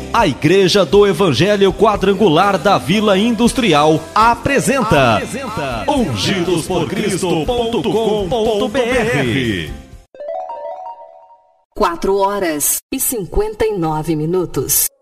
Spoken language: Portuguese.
A Igreja do Evangelho Quadrangular da Vila Industrial apresenta ungidosporcristo.com.br. 4 horas e 59 minutos.